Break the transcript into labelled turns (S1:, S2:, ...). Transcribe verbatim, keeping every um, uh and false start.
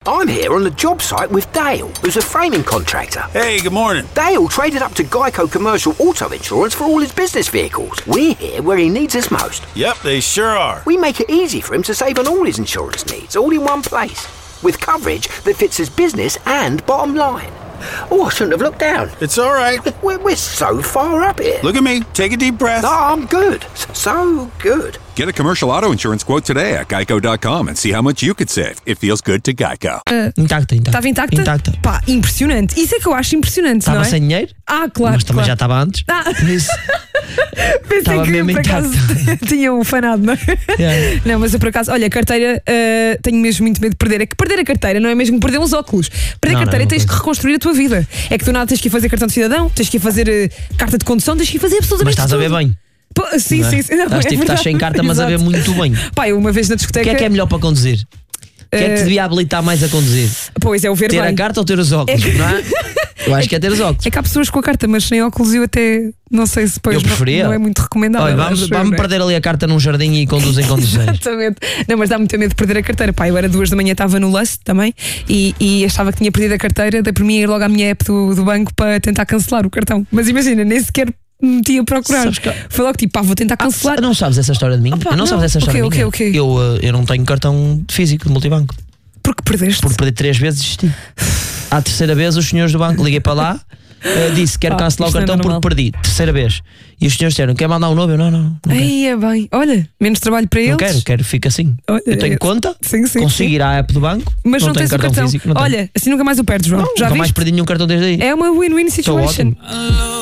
S1: I'm here on the job site with Dale, who's a framing contractor.
S2: Hey, good morning.
S1: Dale traded up to Geico Commercial Auto Insurance for all his business vehicles. We're here where he needs us most.
S2: Yep, they sure are.
S1: We make it easy for him to save on all his insurance needs, all in one place, with coverage that fits his business and bottom line. Oh, I shouldn't have looked down.
S2: It's all right.
S1: We're, we're so far up here.
S2: Look at me. Take a deep breath.
S1: No, I'm good. So good.
S3: Get a commercial auto insurance quote today at geico dot com and see how much you could save. It feels good to Geico.
S4: Uh,
S5: Intacta, intacta.
S4: Estava intacta?
S5: Intacta.
S4: Pá, impressionante. Isso é que eu acho impressionante,
S5: Estava
S4: não é?
S5: sem dinheiro,
S4: Ah, claro.
S5: mas também
S4: claro.
S5: já estava antes.
S4: Ah.
S5: Por isso,
S4: Pensei
S5: estava
S4: que
S5: mesmo
S4: por acaso
S5: intacta.
S4: tinha um fanado, não é?
S5: Yeah.
S4: Não, mas eu por acaso, olha, a carteira, uh, tenho mesmo muito medo de perder. É que perder a carteira não é mesmo perder uns óculos. Perder
S5: Não,
S4: a carteira
S5: não,
S4: tens
S5: não.
S4: que reconstruir a tua vida. É que tu nada tens que ir fazer cartão de cidadão, tens que ir fazer uh, carta de condução, tens que ir fazer
S5: Mas
S4: absolutamente
S5: estás a ver
S4: tudo.
S5: bem.
S4: Pô, sim,
S5: não é?
S4: sim, sim. Não,
S5: Estás,
S4: é
S5: tipo, estás
S4: verdade.
S5: sem carta, mas a ver
S4: Exato.
S5: muito bem.
S4: Pá, eu uma vez na
S5: O
S4: discoteca.
S5: que é que é melhor para conduzir? O que é que te
S4: Eh,
S5: devia habilitar mais a conduzir?
S4: Pois é, o ver
S5: Ter
S4: bem.
S5: a carta ou ter os óculos? Não é? Eu acho que é ter os óculos.
S4: É que há pessoas com a carta, mas sem óculos eu até não sei se depois
S5: Eu preferia.
S4: não, não é muito recomendável.
S5: Olha, vamos,
S4: acho,
S5: vamos
S4: não é?
S5: perder ali a carta num jardim e conduz em condições.
S4: Exatamente. Não, mas dá muito medo de perder a carteira. Pá, eu era duas da manhã, estava no Lust também e, e achava que tinha perdido a carteira. Dei por mim a ir logo à minha app do, do banco para tentar cancelar o cartão. Mas imagina, nem sequer me meti a procurar.
S5: Sabes que-
S4: Foi logo tipo, pá, vou tentar cancelar.
S5: Ah, não sabes essa história de mim?
S4: Opa,
S5: eu não,
S4: não.
S5: sabes essa
S4: O
S5: história
S4: quê,
S5: de mim?
S4: o quê, o quê?
S5: Eu, uh, eu não tenho cartão físico de multibanco.
S4: Porque perdeste.
S5: Por perder três vezes desisti. À terceira vez, os senhores do banco, liguei para lá, uh, disse quero
S4: Ah,
S5: cancelar o
S4: isto não é
S5: cartão porque
S4: normal.
S5: perdi. Terceira vez. E os senhores disseram: quer mandar um novo? Eu não, não, não. Não quero.
S4: Aí é bem. Olha, menos trabalho para eles.
S5: Não quero, quero, fica assim.
S4: Olha,
S5: eu tenho
S4: é-
S5: conta,
S4: sim, sim,
S5: consigo
S4: sim.
S5: ir à app do banco,
S4: Mas não,
S5: não tenho
S4: tens o
S5: cartão,
S4: cartão.
S5: físico. Não tenho.
S4: Olha, assim nunca mais o perdes, João.
S5: Não,
S4: Já
S5: nunca mais
S4: viste?
S5: perdi nenhum cartão desde aí.
S4: É uma win-win
S5: Estou
S4: situation.
S5: ótimo.